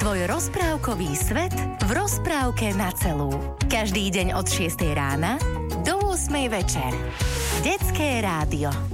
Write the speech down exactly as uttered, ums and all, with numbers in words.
Tvoj rozprávkový svet v rozprávke na celú. Každý deň od šiestej rána do ôsmej večer. Detské rádio.